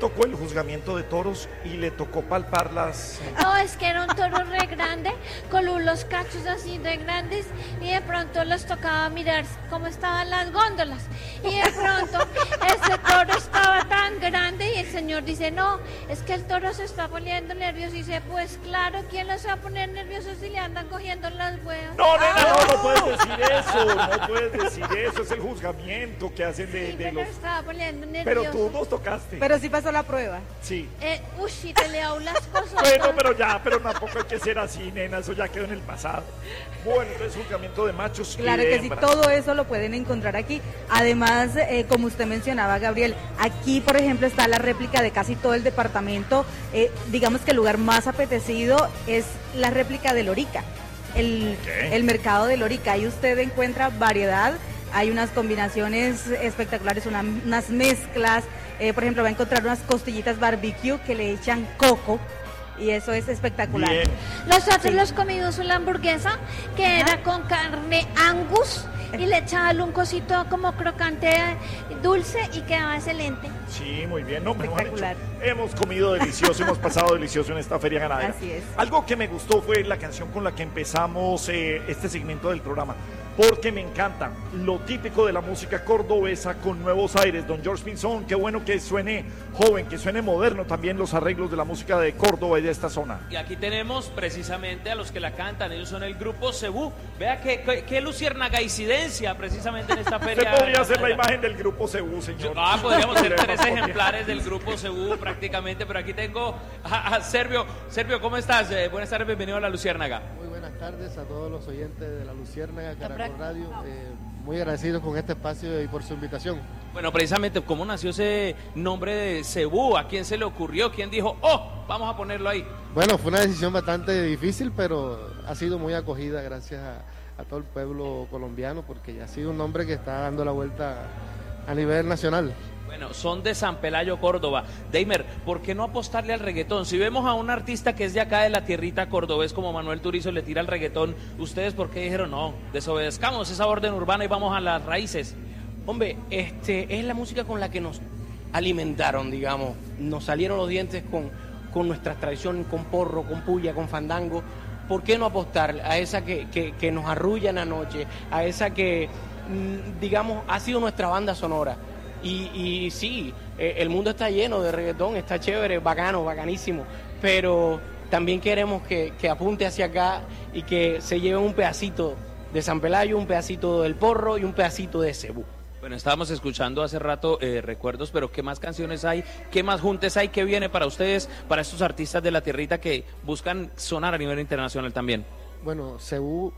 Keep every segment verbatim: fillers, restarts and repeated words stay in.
tocó el juzgamiento de toros y le tocó palpar las... No, es que era un toro re grande, con los cachos así de grandes, y de pronto les tocaba mirar cómo estaban las góndolas. Y de pronto ese toro estaba tan grande y el señor dice, no, es que el toro se está poniendo nervioso. Y dice, pues claro, ¿quién los va a poner nerviosos si le andan cogiendo las huevas? No, nena, no, no puedes decir eso, no puedes decir eso, es el juzgamiento que hacen de, Sí, de pero los... estaba poniendo nervioso. Pero tú nos tocaste. Pero sí pasó la prueba. Sí. Eh, uy, si te leo las cosas. Bueno, pero ya, pero tampoco hay que ser así, nena, eso ya quedó en el pasado. Bueno, entonces juzgamiento de machos y Claro de que sí, hembras. todo eso lo pueden encontrar aquí. Además, eh, como usted mencionaba, Gabriel, aquí, por ejemplo, está la réplica de casi todo el departamento. Eh, digamos que el lugar más apetecido es la réplica de Lorica, el, Ok. el mercado de Lorica. Ahí usted encuentra variedad, hay unas combinaciones espectaculares, una- unas mezclas. Eh, por ejemplo, va a encontrar unas costillitas barbecue que le echan coco y eso es espectacular. Bien. Nosotros Sí. los comimos una hamburguesa que era con carne Angus y le echaban un cosito como crocante dulce y quedaba excelente. Sí, muy bien, no, mejor Espectacular. dicho, hemos comido delicioso, hemos pasado delicioso en esta feria ganadera. Así es. Algo que me gustó fue la canción con la que empezamos eh, este segmento del programa, porque me encanta lo típico de la música cordobesa con nuevos aires. Don George Pinzón, qué bueno que suene joven, que suene moderno también los arreglos de la música de Córdoba y de esta zona. Y aquí tenemos precisamente a los que la cantan, ellos son el grupo Cebú. Vea qué, qué, qué luciérnaga-incidencia precisamente en esta Se feria. podría hacer la imagen del grupo Cebú, señor. Ah, podríamos ser tres Podría. ejemplares del grupo Cebú prácticamente, pero aquí tengo a, a Servio. Servio, ¿cómo estás? Eh, buenas tardes, bienvenido a La Luciérnaga. Muy buenas tardes a todos los oyentes de La Luciérnaga, Caracol Radio. Eh, muy agradecidos con este espacio y por su invitación. Bueno, precisamente, ¿cómo nació ese nombre de Cebú? ¿A quién se le ocurrió? ¿Quién dijo, oh, vamos a ponerlo ahí? Bueno, fue una decisión bastante difícil, pero ha sido muy acogida gracias a, a todo el pueblo colombiano, porque ha sido un nombre que está dando la vuelta a nivel nacional. Bueno, son de San Pelayo, Córdoba. Deimer, ¿por qué no apostarle al reggaetón? Si vemos a un artista que es de acá de la tierrita cordobés como Manuel Turizo le tira al reggaetón, ¿ustedes por qué dijeron no? Desobedezcamos esa orden urbana y vamos a las raíces. Hombre, este es la música con la que nos alimentaron, digamos. Nos salieron los dientes con, con nuestras tradiciones, con porro, con puya, con fandango. ¿Por qué no apostar a esa que, que, que nos arrulla en la noche? A esa que, mm, digamos, ha sido nuestra banda sonora. Y, y sí, eh, el mundo está lleno de reggaetón, está chévere, bacano, bacanísimo. Pero también queremos que, que apunte hacia acá y que se lleven un pedacito de San Pelayo, un pedacito del porro y un pedacito de Cebú. Bueno, estábamos escuchando hace rato eh, recuerdos, pero ¿qué más canciones hay? ¿Qué más juntes hay? ¿Qué viene para ustedes, para estos artistas de la tierrita que buscan sonar a nivel internacional también? Bueno, Cebú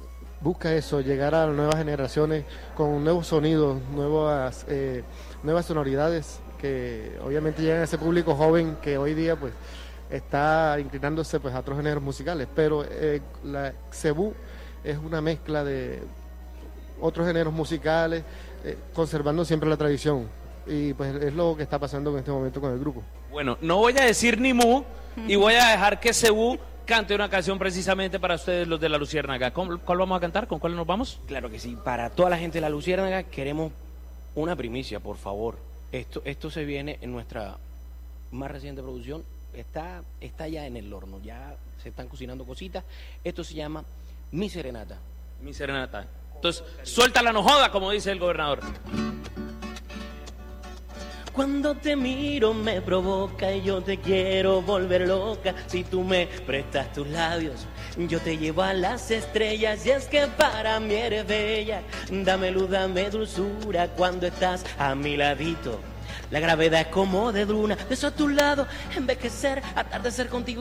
busca eso, llegar a las nuevas generaciones con nuevos sonidos, nuevas, eh, nuevas sonoridades que obviamente llegan a ese público joven que hoy día pues está inclinándose pues a otros géneros musicales, pero eh, la Cebú es una mezcla de otros géneros musicales, eh, conservando siempre la tradición, y pues es lo que está pasando en este momento con el grupo. Bueno, no voy a decir ni mu y voy a dejar que Cebú cante una canción precisamente para ustedes, los de La Luciérnaga. ¿Con- ¿Cuál vamos a cantar? ¿Con cuál nos vamos? Claro que sí, para toda la gente de La Luciérnaga queremos una primicia, por favor. Esto, esto se viene en nuestra más reciente producción, está, está ya en el horno, ya se están cocinando cositas. Esto se llama Mi Serenata. Mi serenata. Entonces, suéltala, no joda, como dice el gobernador. Cuando te miro me provoca y yo te quiero volver loca. Si tú me prestas tus labios, yo te llevo a las estrellas. Y es que para mí eres bella. Dame luz, dame dulzura cuando estás a mi ladito. La gravedad es como de luna, beso a tu lado, envejecer, atardecer contigo.